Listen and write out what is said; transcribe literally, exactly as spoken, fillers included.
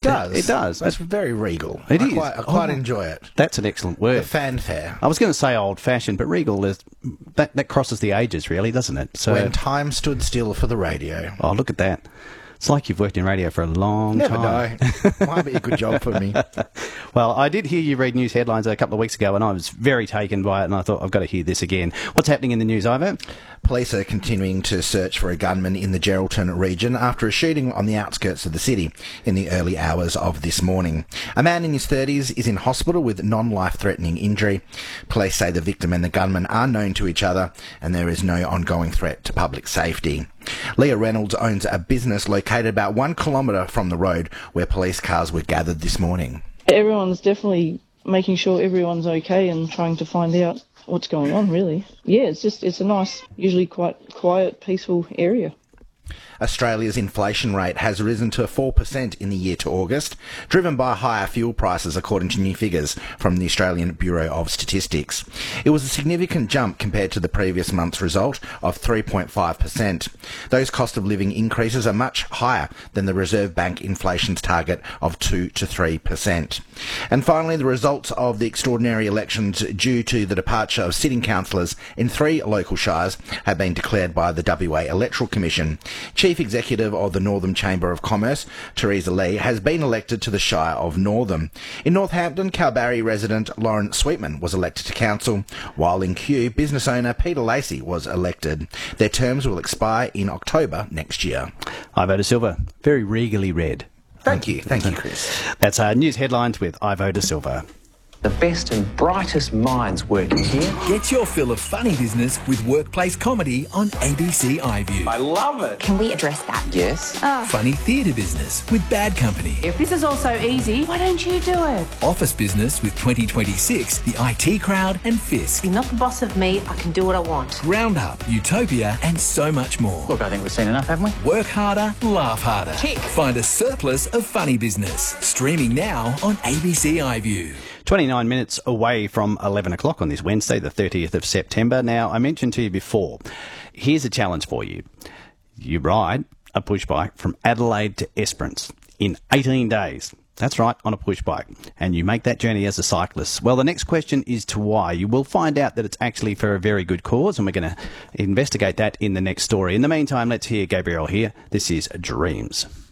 does. It, it does. It's very regal. It I is. Quite, I quite Oh, enjoy it. That's an excellent word. The fanfare. I was going to say old-fashioned, but regal is that that crosses the ages, really, doesn't it? So, When time stood still for the radio. oh, look at that. It's like you've worked in radio for a long Never time. know. Might be a good job for me. Well, I did hear you read news headlines a couple of weeks ago, and I was very taken by it, and I thought, I've got to hear this again. What's happening in the news, Ivo? Police are continuing to search for a gunman in the Geraldton region after a shooting on the outskirts of the city in the early hours of this morning. A man in his thirties is in hospital with non-life-threatening injury. Police say the victim and the gunman are known to each other, and there is no ongoing threat to public safety. Leah Reynolds owns a business located about one kilometre from the road where police cars were gathered this morning. Everyone's definitely making sure everyone's okay and trying to find out what's going on, really. Yeah, it's just, it's a nice, usually quite quiet, peaceful area. Australia's inflation rate has risen to four percent in the year to August, driven by higher fuel prices according to new figures from the Australian Bureau of Statistics. It was a significant jump compared to the previous month's result of three point five percent. Those cost of living increases are much higher than the Reserve Bank inflation's target of two to three percent. And finally, the results of the extraordinary elections due to the departure of sitting councillors in three local shires have been declared by the W A Electoral Commission. Chief Executive of the Northern Chamber of Commerce, Theresa Lee, has been elected to the Shire of Northam. In Northampton, Kalbarri resident Lauren Sweetman was elected to council, while in Kew, business owner Peter Lacey was elected. Their terms will expire in October next year. Ivo De Silva, very regally read. Thank you. Thank you, Chris. That's our news headlines with Ivo De Silva. The best and brightest minds working here. Get your fill of funny business with workplace comedy on A B C iView. I love it. Can we address that? Yes. Funny theatre business with Bad Company. If this is all so easy, why don't you do it? Office business with twenty twenty-six, the I T Crowd and Fisk. You're not the boss of me, I can do what I want. Roundup, Utopia and so much more. Look, I think we've seen enough, haven't we? Work harder, laugh harder. Tick. Find a surplus of funny business. Streaming now on A B C iView. twenty-nine minutes away from eleven o'clock on this Wednesday, the thirtieth of September. Now, I mentioned to you before, here's a challenge for you. You ride a push bike from Adelaide to Esperance in eighteen days. That's right, on a push bike. And you make that journey as a cyclist. Well, the next question is to why. You will find out that it's actually for a very good cause, and we're going to investigate that in the next story. In the meantime, let's hear Gabrielle here. This is Dreams.